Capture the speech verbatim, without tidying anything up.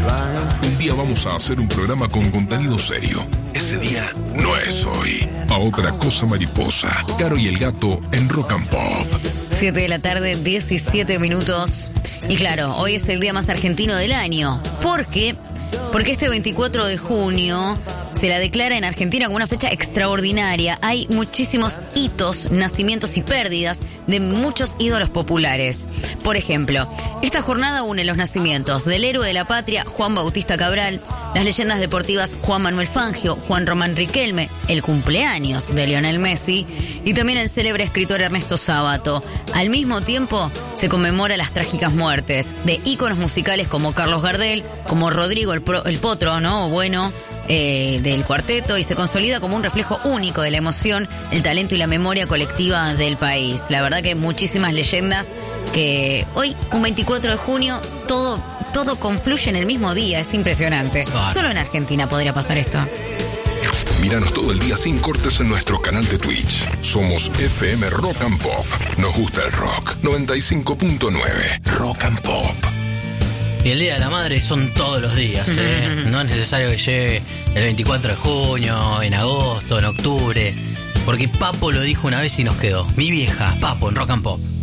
Un día vamos a hacer un programa con contenido serio. Ese día no es hoy. A otra cosa mariposa. Caro y el gato en Rock and Pop. siete de la tarde, diecisiete minutos. Y claro, hoy es el día más argentino del año. ¿Por qué? Porque este veinticuatro de junio se la declara en Argentina como una fecha extraordinaria. Hay muchísimos hitos, nacimientos y pérdidas de muchos ídolos populares. Por ejemplo, esta jornada une los nacimientos del héroe de la patria, Juan Bautista Cabral, las leyendas deportivas Juan Manuel Fangio, Juan Román Riquelme, el cumpleaños de Lionel Messi y también el célebre escritor Ernesto Sábato. Al mismo tiempo, se conmemora las trágicas muertes de íconos musicales como Carlos Gardel, como Rodrigo el, Pro, el Potro, ¿no? Bueno, eh, del cuarteto, y se consolida como un reflejo único de la emoción, el talento y la memoria colectiva del país. La verdad que muchísimas leyendas que hoy, un veinticuatro de junio, todo, todo confluye en el mismo día. Es impresionante. Vale. Solo en Argentina podría pasar esto. Míranos todo el día sin cortes en nuestro canal de Twitch. Somos F M Rock and Pop. Nos gusta el rock. noventa y cinco punto nueve Rock and Pop. Y el Día de la Madre son todos los días, ¿eh? No es necesario que llegue el veinticuatro de junio, en agosto, en octubre. Porque Papo lo dijo una vez y nos quedó. Mi vieja, Papo, en Rock and Pop.